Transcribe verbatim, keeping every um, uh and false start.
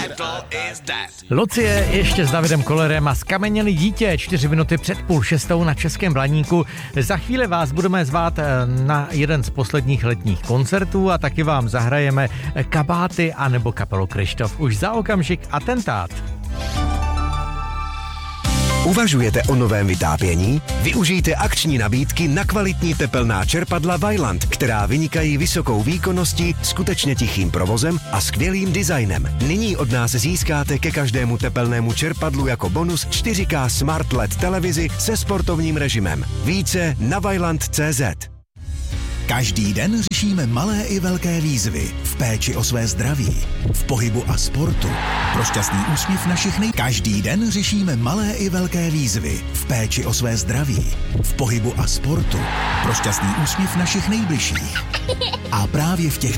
Lucie ještě s Davidem Kollerem a Skameněný dítě, čtyři minuty před půl šestou na Českém Blaníku. Za chvíli vás budeme zvát na jeden z posledních letních koncertů a taky vám zahrajeme Kabáty anebo kapelu Kryštof. Už za okamžik atentát. Uvažujete o novém vytápění? Využijte akční nabídky na kvalitní tepelná čerpadla Vaillant, která vynikají vysokou výkonností, skutečně tichým provozem a skvělým designem. Nyní od nás získáte ke každému tepelnému čerpadlu jako bonus čtyři ká Smart el é dé televizi se sportovním režimem. Více na vaillant tečka cé zet. Každý den řešíme malé i velké výzvy v péči o své zdraví, v pohybu a sportu. Pro šťastný úsměv našich nej... Každý den řešíme malé i velké výzvy v péči o své zdraví, v pohybu a sportu. Pro šťastný úsměv našich nejbližších. A právě v těch